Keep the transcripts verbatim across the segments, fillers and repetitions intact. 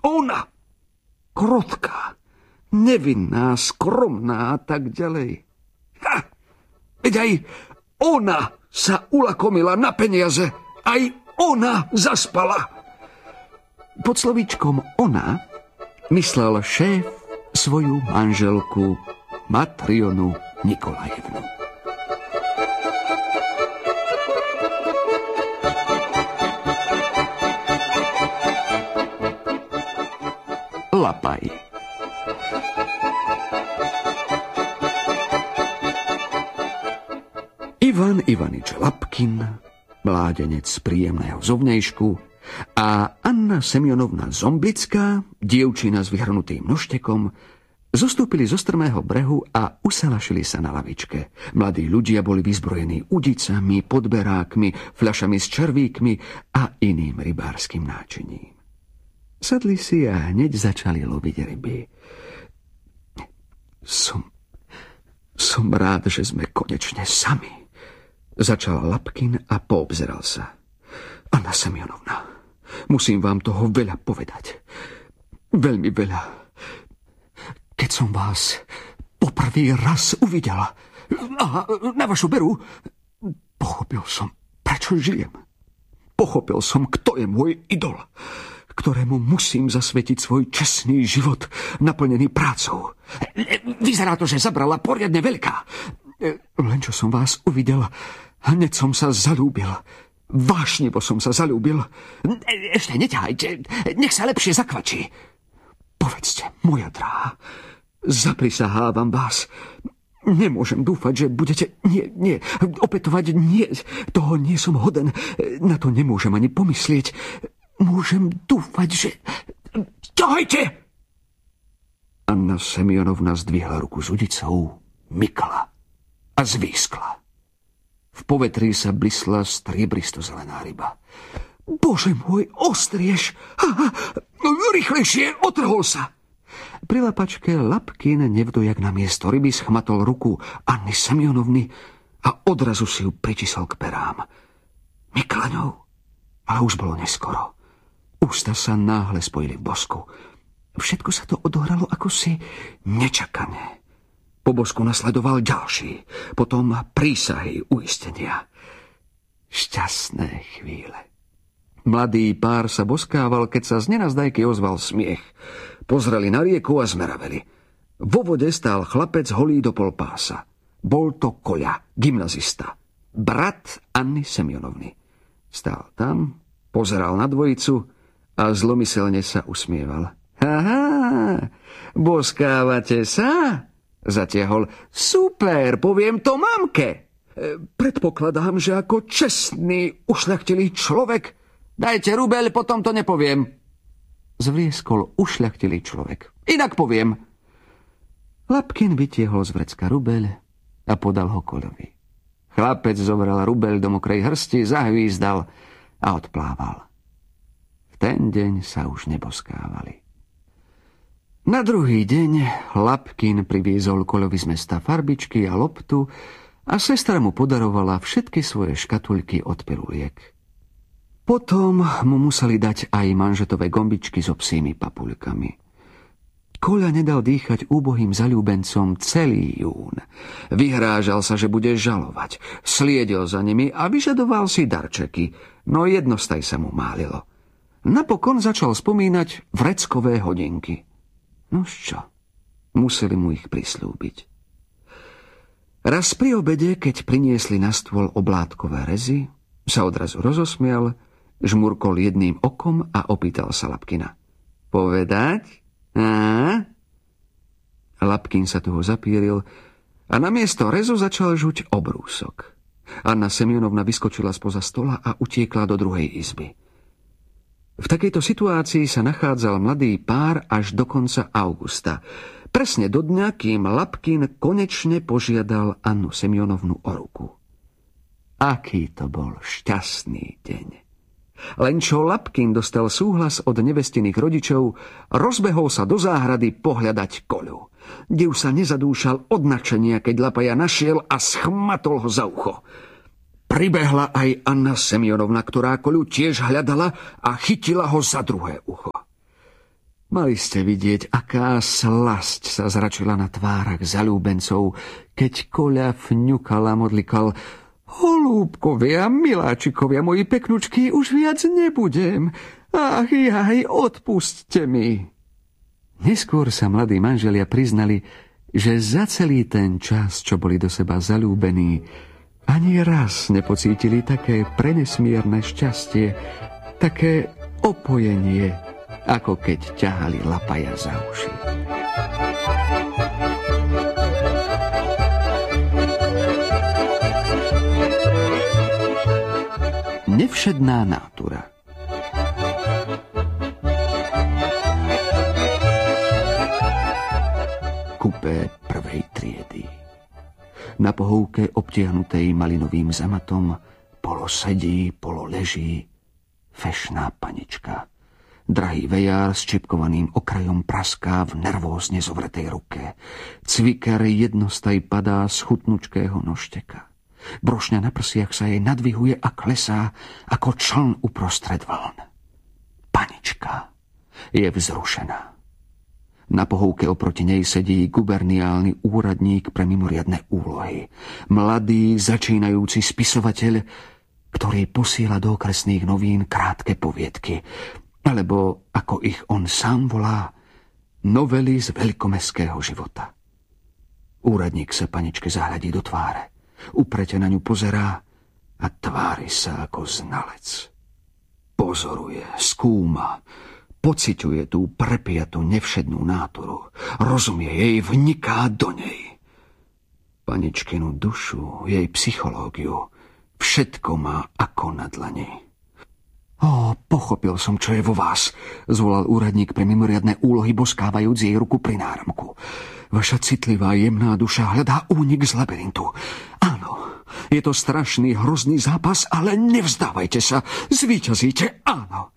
Ona, krotká, nevinná, skromná a tak ďalej. Ha! Veď aj ona sa ulakomila na peniaze. Aj ona zaspala. Pod slovíčkom ona myslel šéf svoju manželku Matrionu Nikolajevnu. Lapaj. Ivan Ivanič Lapkin, mládenec príjemného zovňajšku, a Anna Semionovna Zombická, dievčina s vyhrnutým nožtekom, zostúpili zo strmého brehu a usalašili sa na lavičke. Mladí ľudia boli vyzbrojení udicami, podberákmi, fľašami s červíkmi a iným rybárskym náčiním. Sadli si a hneď začali loviť ryby. Som, som rád, že sme konečne sami. Začal Lapkin a poobzeral sa. Anna Semionovna, musím vám toho veľa povedať. Veľmi veľa. Keď som vás poprvý raz uvidela a na vašu beru, pochopil som, prečo žijem. Pochopil som, kto je môj idol, ktorému musím zasvetiť svoj čestný život, naplnený prácou. Vyzerá to, že zabrala poriadne veľká. Len čo som vás uvidel, hneď som sa zalúbil. Vášnivo som sa zalúbil. Ešte neťahajte, nech sa lepšie zakvačí. Povedzte, moja dráha, zaprisahávam vás. Nemôžem dúfať, že budete... Nie, nie, opätovať nie. Toho nie som hoden. Na to nemôžem ani pomyslieť. Môžem dúfať, že... Ťahajte! Anna Semionovna zdvihla ruku s udicou, mykla a zvýskla. V povetrí sa blisla striebristo-zelená ryba. Bože môj, ostrieš! Rýchlejšie, otrhol sa! Pri lapačke Lapkin nevdojak na miesto ryby schmatol ruku Anny Semionovny a odrazu si ju pritisol k perám. Mykla ňou, ale už bolo neskoro. Ústa sa náhle spojili v bosku. Všetko sa to odohralo akosi nečakane. Po bosku nasledoval ďalší, potom prísahy, uistenia. Šťastné chvíle. Mladý pár sa boskával, keď sa z nenazdajky ozval smiech. Pozreli na rieku a zmeraveli. Vo vode stál chlapec holý do polpása. Bol to Koľa, gymnazista, brat Anny Semionovny. Stál tam, pozeral na dvojicu a zlomyselne sa usmieval. Aha, boskávate sa? Zatiahol. Super, poviem to mamke. E, predpokladám, že ako čestný, ušľachtilý človek. Dajte rubeľ, potom to nepoviem. Zvrieskol ušľachtilý človek. Inak poviem. Lapkin vytiehol z vrecka rubeľ a podal ho Koľovi. Chlapec zobral rubeľ do mokrej hrsti, zahvízdal a odplával. V ten deň sa už neboskávali. Na druhý deň Lapkin priviezol Koľovi z mesta farbičky a loptu a sestra mu podarovala všetky svoje škatuľky od piluliek. Potom mu museli dať aj manžetové gombičky so psími papuľkami. Koľa nedal dýchať úbohým zaľúbencom celý jún. Vyhrážal sa, že bude žalovať. Sliedil za nimi a vyžadoval si darčeky, no jednostaj sa mu málilo. Napokon začal spomínať vreckové hodinky. Nož čo, museli mu ich prislúbiť. Raz pri obede, keď priniesli na stôl oblátkové rezy, sa odrazu rozosmial, žmurkol jedným okom a opýtal sa Lapkina. Povedať? Á? Lapkin sa toho zapíril a namiesto rezu začal žuť obrúsok. Anna Semionovna vyskočila spoza stola a utiekla do druhej izby. V takejto situácii sa nachádzal mladý pár až do konca augusta. Presne do dňa, kým Lapkin konečne požiadal Annu Semionovnu o ruku. Aký to bol šťastný deň. Len čo Lapkin dostal súhlas od nevestiných rodičov, rozbehol sa do záhrady pohľadať Koľu. Div sa nezadúšal od nadšenia, keď Lapaja našiel a schmatol ho za ucho. Pribehla aj Anna Semionovna, ktorá Koľu tiež hľadala a chytila ho za druhé ucho. Mali ste vidieť, aká slasť sa zračila na tvárach zaľúbencov, keď Koľa fňukal a modlikal: Holúbkovia, miláčikovia, moji peknučky, už viac nebudem. Ach, jaj, odpusťte mi. Neskôr sa mladí manželia priznali, že za celý ten čas, čo boli do seba zaľúbení, ani raz nepocítili také prenesmierne šťastie, také opojenie, ako keď ťahali lapaja za uši. Nevšedná nátura. Kupé prvej triedy. Na pohovke obtiahnutej malinovým zamatom polo sedí, polo leží fešná panička. Drahý vejár s čipkovaným okrajom praská v nervózne zovretej ruke. Cviker jednostaj padá z chutnučkého nožteka. Brošňa na prsiach sa jej nadvihuje a klesá ako čln uprostred vln. Panička je vzrušená. Na pohovke oproti nej sedí guberniálny úradník pre mimoriadne úlohy. Mladý, začínajúci spisovateľ, ktorý posiela do okresných novín krátke poviedky, alebo, ako ich on sám volá, novely z veľkomestského života. Úradník sa paničke zahľadí do tváre, uprete na ňu pozerá a tvári sa ako znalec. Pozoruje, skúma, pociťuje tú prepiatú nevšednú náturu, rozumie jej, vniká do nej. Paničkinu dušu, jej psychológiu, všetko má ako na dlani. Ó, pochopil som, čo je vo vás, zvolal úradník pre mimoriadne úlohy, boskávajúc jej ruku pri náramku. Vaša citlivá, jemná duša hľadá únik z labyrintu. Áno, je to strašný, hrozný zápas, ale nevzdávajte sa, zvíťazíte, áno.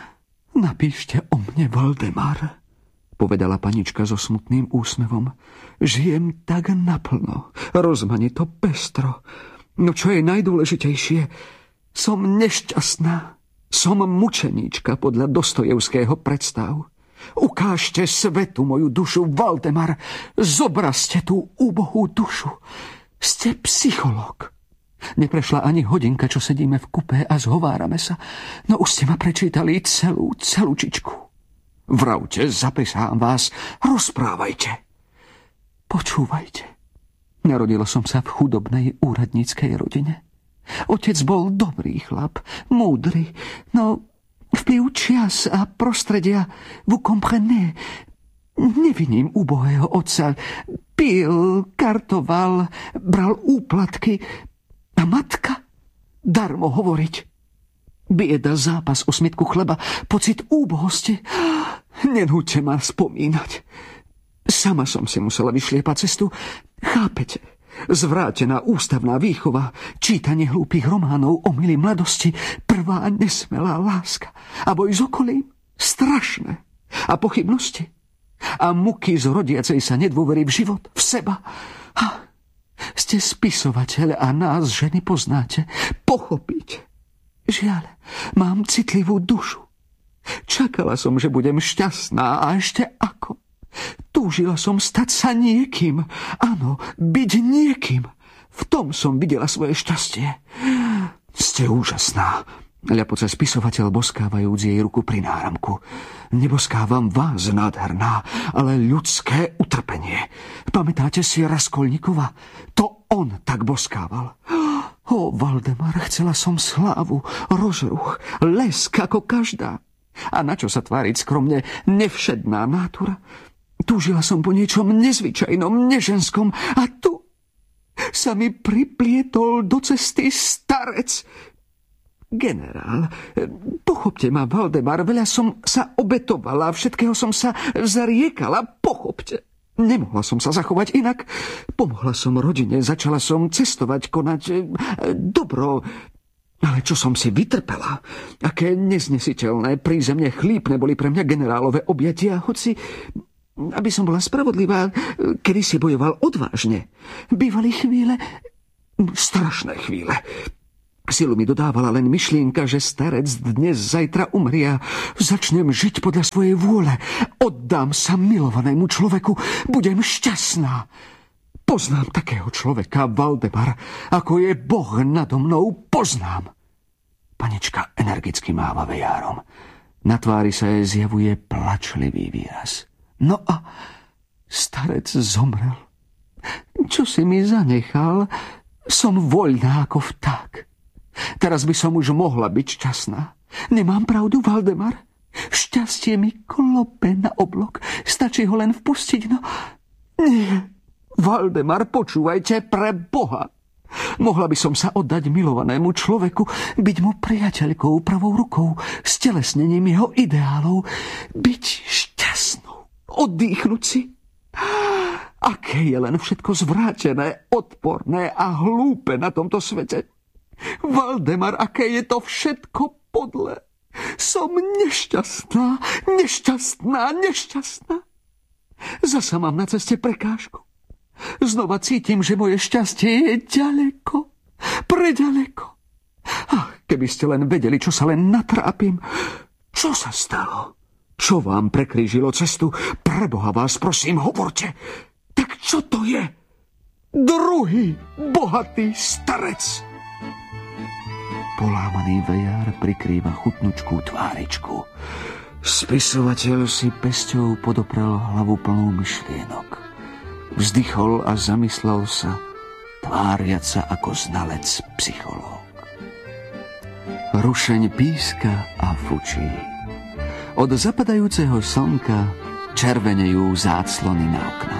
Napíšte o mne, Valdemar, povedala panička so smutným úsmevom. Žijem tak naplno, rozmanito, pestro. No čo je najdôležitejšie, som nešťastná, som mučeníčka podľa Dostojevského predstav. Ukážte svetu moju dušu, Valdemar, zobrazte tú úbohú dušu. Ste psychológ. Neprešla ani hodinka, čo sedíme v kupé a zhovárame sa. No už ste ma prečítali celú, celúčičku. Vravte, zaprisahám vás, rozprávajte. Počúvajte. Narodila som sa v chudobnej úradníckej rodine. Otec bol dobrý chlap, múdry, no vplyv čias a prostredia, vous comprenez, neviním ubohého otca. Pil, kartoval, bral úplatky. A matka? Darmo hovoriť. Bieda, zápas o smietku chleba, pocit úbohosti. Nenúďte ma spomínať. Sama som si musela vyšliepať cestu. Chápete? Zvrátená ústavná výchova, čítanie hlúpych románov o milí mladosti, prvá nesmelá láska a boj s okolím, strašné. A pochybnosti. A muky z rodiacej sa nedôvery v život, v seba. Ha, ste spisovateľ a nás, ženy, poznáte. Pochopiť. Žiaľ, mám citlivú dušu. Čakala som, že budem šťastná a ešte ako. Túžila som stať sa niekým. Áno, byť niekým. V tom som videla svoje šťastie. Ste úžasná. Ľapoce spisovateľ boskávajúc jej ruku pri náramku. Neboskávam vás, nádherná, ale ľudské utrpenie. Pamätáte si Raskolníkova? To on tak boskával. Ó, Valdemar, chcela som slávu, rozruch, lesk ako každá. A na čo sa tváriť skromne, nevšedná nátura? Túžila som po niečom nezvyčajnom, neženskom a tu sa mi priplietol do cesty starec. Generál, pochopte ma, Valdemar, veľa som sa obetovala, všetkého som sa zariekala, pochopte. Nemohla som sa zachovať inak. Pomohla som rodine, začala som cestovať, konať dobro. Ale čo som si vytrpela? Aké neznesiteľné, prízemne chlípne boli pre mňa generálové objatia, hoci, aby som bola spravodlivá, kedy si bojoval odvážne. Bývali chvíle, strašné chvíle. Silu mi dodávala len myšlienka, že starec dnes, zajtra umrie a začnem žiť podľa svojej vôle. Oddám sa milovanému človeku, budem šťastná. Poznám takého človeka, Valdemar, ako je Boh nado mnou, poznám. Panička energicky máva vejárom. Na tvári sa jej zjavuje plačlivý výraz. No a starec zomrel. Čo si mi zanechal? Som voľná ako vták. Teraz by som už mohla byť šťastná. Nemám pravdu, Valdemar? Šťastie mi klope na oblok. Stačí ho len vpustiť, no... Nie, Valdemar, počúvajte, pre Boha. Mohla by som sa oddať milovanému človeku, byť mu priateľkou, pravou rukou, stelesnením jeho ideálov, byť šťastnou, oddychnúť si. Aké je len všetko zvrátené, odporné a hlúpe na tomto svete. Valdemar, aké je to všetko podlé. Som nešťastná, nešťastná, nešťastná. Zasa mám na ceste prekážku. Znova cítim, že moje šťastie je ďaleko, preďaleko. Ach, keby ste len vedeli, čo sa len natrápim. Čo sa stalo? Čo vám prekrížilo cestu? Preboha vás prosím, hovorte. Tak čo to je? Druhý bohatý starec. Polámaný vejár prikrýva chutnučkú tváričku. Spisovateľ si pesťou podoprel hlavu plnú myšlienok. Vzdychol a zamyslel sa, tváriac sa ako znalec psychológ. Rušeň píska a fučí. Od zapadajúceho slnka červenejú záclony na oknách.